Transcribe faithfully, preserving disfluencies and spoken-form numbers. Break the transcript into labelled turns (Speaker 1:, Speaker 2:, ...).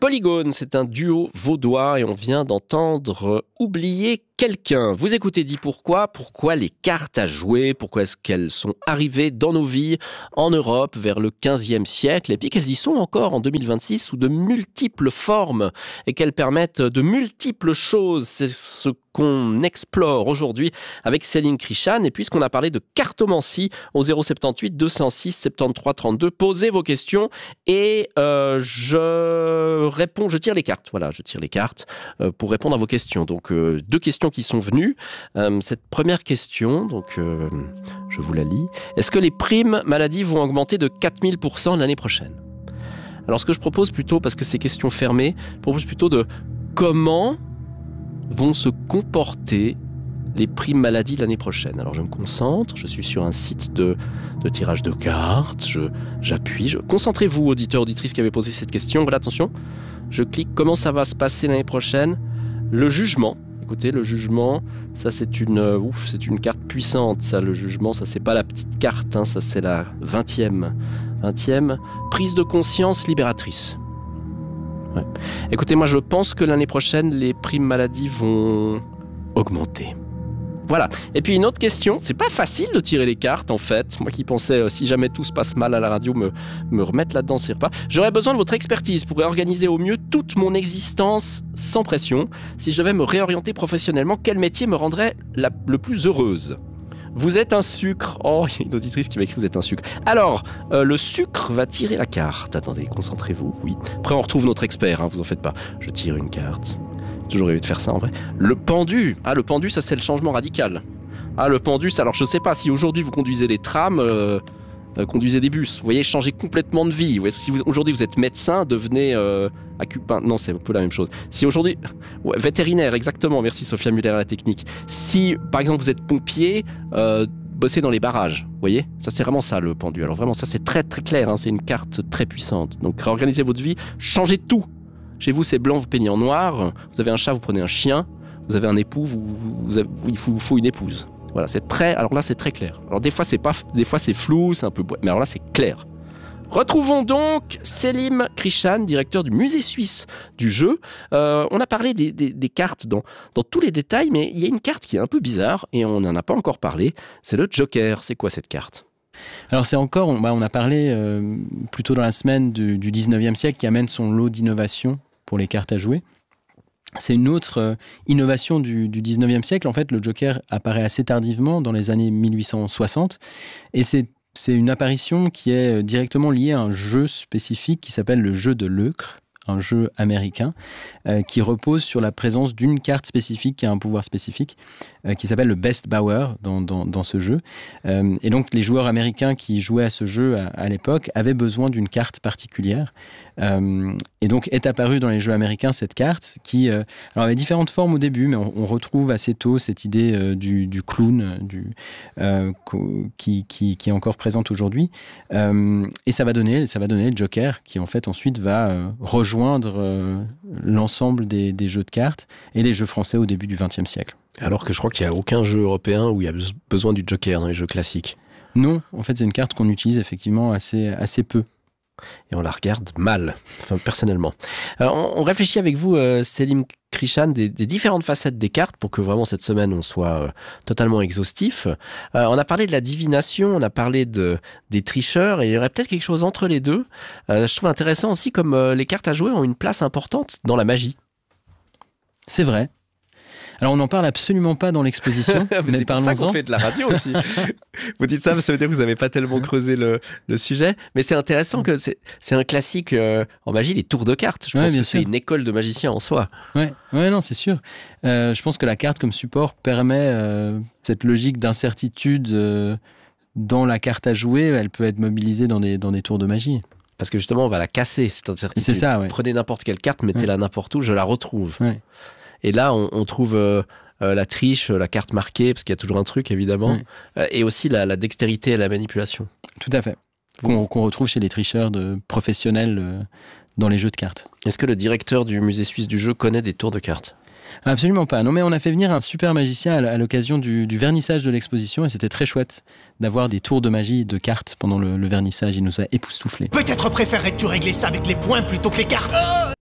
Speaker 1: Polygone, c'est un duo vaudois et on vient d'entendre euh, Oublier quelqu'un. Vous écoutez Dit Pourquoi ? Pourquoi les cartes à jouer ? Pourquoi est-ce qu'elles sont arrivées dans nos vies en Europe vers le quinzième siècle ? Et puis qu'elles y sont encore en deux mille vingt-six sous de multiples formes et qu'elles permettent de multiples choses. C'est ce qu'on explore aujourd'hui avec Céline Krischan. Et puisqu'on a parlé de cartomancie au zéro sept huit deux zéro six soixante-treize trente-deux, posez vos questions et euh, je réponds, je tire les cartes. Voilà, je tire les cartes euh, pour répondre à vos questions. Donc euh, deux questions qui sont venues. Euh, cette première question, donc euh, je vous la lis. Est-ce que les primes maladie vont augmenter de quatre mille pour cent l'année prochaine ? Alors ce que je propose plutôt, parce que c'est question fermée, je propose plutôt de comment vont se comporter les primes maladie l'année prochaine. Alors je me concentre, je suis sur un site de, de tirage de cartes, je, j'appuie, je... concentrez-vous auditeurs, auditrices qui avaient posé cette question, voilà attention, je clique, comment ça va se passer l'année prochaine ? Le jugement, écoutez, le jugement, ça c'est une, euh, ouf, c'est une carte puissante, ça, le jugement, ça c'est pas la petite carte, hein, ça c'est la vingtième, vingtième, prise de conscience libératrice. Ouais. Écoutez, moi je pense que l'année prochaine, les primes maladie vont augmenter. Voilà. Et puis une autre question, c'est pas facile de tirer les cartes en fait. Moi qui pensais, euh, si jamais tout se passe mal à la radio, me, me remettre là-dedans, c'est pas. J'aurais besoin de votre expertise pour réorganiser au mieux toute mon existence sans pression. Si je devais me réorienter professionnellement, quel métier me rendrait la, le plus heureuse ? Vous êtes un sucre. Oh, il y a une auditrice qui m'a écrit vous êtes un sucre. Alors, euh, le sucre va tirer la carte. Attendez, concentrez-vous. Oui. Après, on retrouve notre expert, hein, vous en faites pas. Je tire une carte. Toujours rêvé de faire ça en vrai. Le pendu. Ah, le pendu, ça c'est le changement radical. Ah, le pendu, ça, alors je sais pas si aujourd'hui vous conduisez des trams, euh, euh, conduisez des bus. Vous voyez, changez complètement de vie. Vous voyez, si vous, aujourd'hui vous êtes médecin, devenez euh, acupin. Non, c'est un peu la même chose. Si aujourd'hui, ouais, vétérinaire, exactement. Merci Sophia Muller à la technique. Si par exemple vous êtes pompier, euh, bossez dans les barrages. Vous voyez, ça c'est vraiment ça le pendu. Alors vraiment, ça c'est très très clair. Hein, c'est une carte très puissante. Donc réorganisez votre vie, changez tout. Chez vous, c'est blanc, vous peignez en noir. Vous avez un chat, vous prenez un chien. Vous avez un époux, vous, vous, vous avez, il faut, faut une épouse. Voilà, c'est très. Alors là, c'est très clair. Alors des fois, c'est pas, des fois, c'est flou, c'est un peu. Mais alors là, c'est clair. Retrouvons donc Céline Krischan, directeur du musée suisse du jeu. Euh, on a parlé des, des, des cartes dans, dans tous les détails, mais il y a une carte qui est un peu bizarre et on n'en a pas encore parlé. C'est le Joker. C'est quoi cette carte ?
Speaker 2: Alors c'est encore, on, bah on a parlé euh, plus tôt dans la semaine du, du dix-neuvième siècle qui amène son lot d'innovation pour les cartes à jouer. C'est une autre euh, innovation du, du dix-neuvième siècle. En fait, le Joker apparaît assez tardivement, dans les années mille huit cent soixante. Et c'est, c'est une apparition qui est directement liée à un jeu spécifique qui s'appelle le jeu de l'Eukre, un jeu américain euh, qui repose sur la présence d'une carte spécifique qui a un pouvoir spécifique, euh, qui s'appelle le Best Bauer dans, dans, dans ce jeu. Euh, et donc, les joueurs américains qui jouaient à ce jeu à, à l'époque avaient besoin d'une carte particulière. Euh, et donc est apparue dans les jeux américains cette carte qui euh, alors avait différentes formes au début, mais on, on retrouve assez tôt cette idée euh, du, du clown du, euh, qui, qui, qui est encore présente aujourd'hui. Euh, et ça va donner, ça va donner le Joker qui en fait ensuite va euh, rejoindre euh, l'ensemble des, des jeux de cartes et les jeux français au début du vingtième siècle.
Speaker 1: Alors que je crois qu'il n'y a aucun jeu européen où il y a besoin du Joker dans les jeux classiques.
Speaker 2: Non, en fait c'est une carte qu'on utilise effectivement assez, assez peu.
Speaker 1: Et on la regarde mal, enfin, personnellement. Alors, on, on réfléchit avec vous, euh, Céline Krischan, des, des différentes facettes des cartes pour que vraiment cette semaine on soit euh, totalement exhaustif. Euh, on a parlé de la divination, on a parlé de, des tricheurs, et il y aurait peut-être quelque chose entre les deux. Euh, je trouve intéressant aussi comme euh, les cartes à jouer ont une place importante dans la magie.
Speaker 2: C'est vrai. Alors, on n'en parle absolument pas dans l'exposition, mais,
Speaker 1: mais c'est pour ça qu'on fait de la radio aussi. Vous dites ça, ça veut dire que vous n'avez pas tellement creusé le, le sujet. Mais c'est intéressant que c'est, c'est un classique euh, en magie, les tours de cartes. Je pense ouais, que sûr. C'est une école de magiciens en soi.
Speaker 2: Ouais, ouais, non, c'est sûr. Euh, je pense que la carte comme support permet euh, cette logique d'incertitude euh, dans la carte à jouer. Elle peut être mobilisée dans des, dans des tours de magie.
Speaker 1: Parce que justement, on va la casser, cette incertitude.
Speaker 2: C'est ça, ouais.
Speaker 1: Prenez n'importe quelle carte, mettez-la ouais. n'importe où, je la retrouve.
Speaker 2: Ouais.
Speaker 1: Et là, on, on trouve euh, euh, la triche, la carte marquée, parce qu'il y a toujours un truc, évidemment, oui. euh, et aussi la, la dextérité et la manipulation.
Speaker 2: Tout à fait. Qu'on, qu'on retrouve chez les tricheurs de professionnels euh, dans les jeux de cartes.
Speaker 1: Est-ce que le directeur du musée suisse du jeu connaît des tours de cartes ?
Speaker 2: Absolument pas. Non, mais on a fait venir un super magicien à l'occasion du, du vernissage de l'exposition et c'était très chouette d'avoir des tours de magie de cartes pendant le, le vernissage. Il nous a époustouflés.
Speaker 3: Peut-être préférerais-tu régler ça avec les points plutôt que les cartes ? Oh